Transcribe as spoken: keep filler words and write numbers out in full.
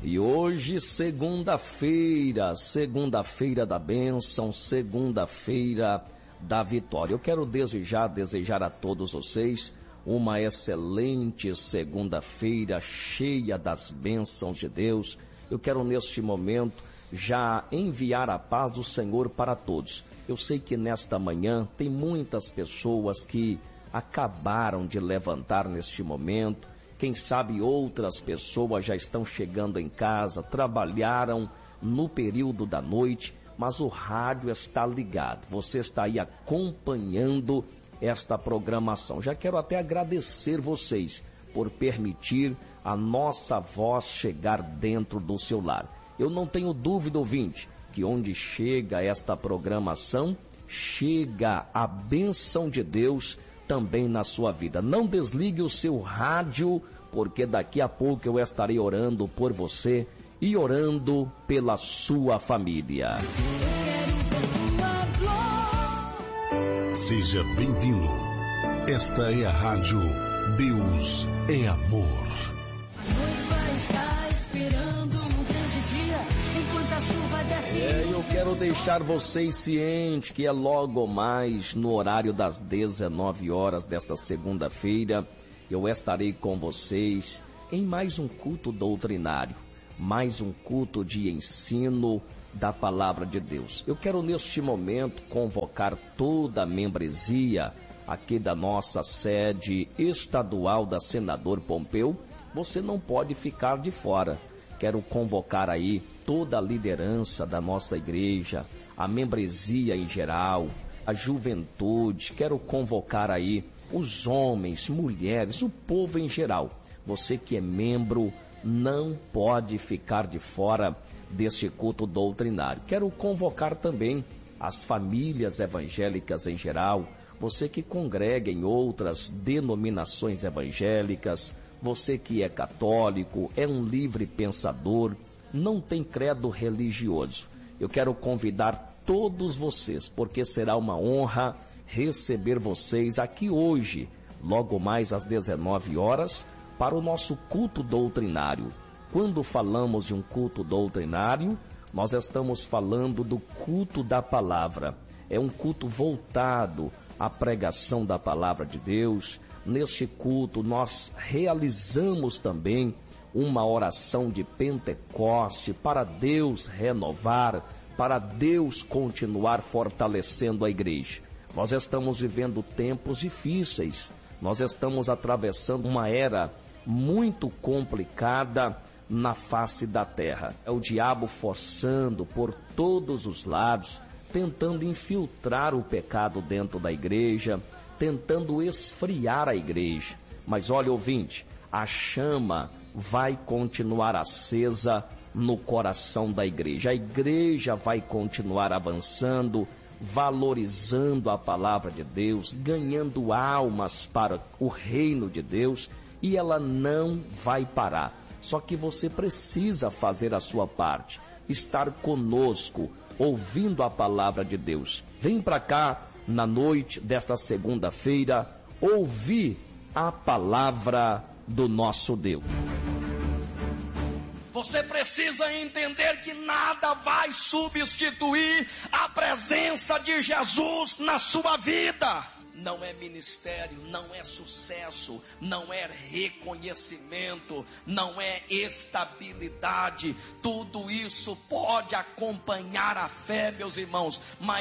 E hoje, segunda-feira, segunda-feira da bênção, segunda-feira da vitória. Eu quero desejar, desejar a todos vocês uma excelente segunda-feira cheia das bênçãos de Deus. Eu quero neste momento já enviar a paz do Senhor para todos. Eu sei que nesta manhã tem muitas pessoas que acabaram de levantar neste momento. Quem sabe outras pessoas já estão chegando em casa, trabalharam no período da noite, mas o rádio está ligado. Você está aí acompanhando esta programação. Já quero até agradecer vocês por permitir a nossa voz chegar dentro do seu lar. Eu não tenho dúvida, ouvinte, que onde chega esta programação, chega a bênção de Deus também na sua vida. Não desligue o seu rádio, porque daqui a pouco eu estarei orando por você e orando pela sua família. Seja bem-vindo. Esta é a rádio Deus é Amor. É, eu quero deixar vocês cientes que é logo mais no horário das dezenove horas desta segunda-feira, eu estarei com vocês em mais um culto doutrinário, mais um culto de ensino da palavra de Deus. Eu quero neste momento convocar toda a membresia aqui da nossa sede estadual da Senador Pompeu. Você não pode ficar de fora. Quero convocar aí toda a liderança da nossa igreja, a membresia em geral, a juventude. Quero convocar aí os homens, mulheres, o povo em geral. Você que é membro não pode ficar de fora deste culto doutrinário. Quero convocar também as famílias evangélicas em geral, você que congrega em outras denominações evangélicas, você que é católico, é um livre pensador, não tem credo religioso. Eu quero convidar todos vocês, porque será uma honra receber vocês aqui hoje, logo mais às dezenove horas, para o nosso culto doutrinário. Quando falamos de um culto doutrinário, nós estamos falando do culto da palavra. É um culto voltado à pregação da palavra de Deus. Neste culto nós realizamos também uma oração de Pentecoste para Deus renovar, para Deus continuar fortalecendo a igreja. Nós estamos vivendo tempos difíceis, nós estamos atravessando uma era muito complicada na face da terra. É o diabo forçando por todos os lados, tentando infiltrar o pecado dentro da igreja, tentando esfriar a igreja. Mas olha, ouvinte, a chama vai continuar acesa no coração da igreja. A igreja vai continuar avançando, valorizando a palavra de Deus, ganhando almas para o reino de Deus, e ela não vai parar. Só que você precisa fazer a sua parte, estar conosco, ouvindo a palavra de Deus. Vem para cá na noite desta segunda-feira, ouvir a palavra do nosso Deus. Você precisa entender que nada vai substituir a presença de Jesus na sua vida. Não é ministério, não é sucesso, não é reconhecimento, não é estabilidade. Tudo isso pode acompanhar a fé, meus irmãos, mas